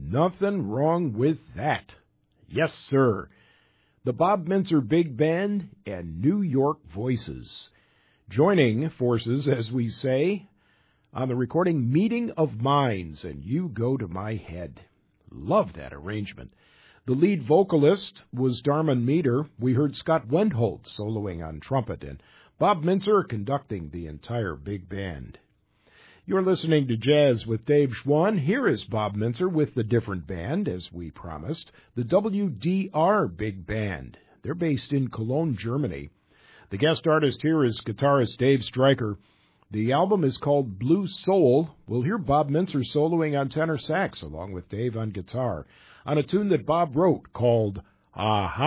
Nothing wrong with that. Yes, sir. The Bob Mintzer Big Band and New York Voices. Joining forces, as we say, on the recording Meeting of Minds, and You Go to My Head. Love that arrangement. The lead vocalist was Darman Meter. We heard Scott Wendholt soloing on trumpet, and Bob Mintzer conducting the entire big band. You're listening to Jazz with Dave Schwann. Here is Bob Mintzer with the different band, as we promised, the WDR Big Band. They're based in Cologne, Germany. The guest artist here is guitarist Dave Stryker. The album is called Blue Soul. We'll hear Bob Mintzer soloing on tenor sax along with Dave on guitar on a tune that Bob wrote called Aha.